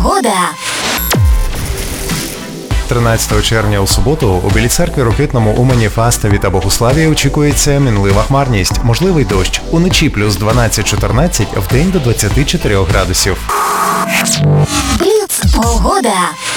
Погода. 13 червня у суботу у Білій Церкві, Рокитному, Умані, Фастові та Богуславі очікується мінлива хмарність, можливий дощ. Уночі плюс 12-14, вдень до 24 градусів. Бліц. Погода.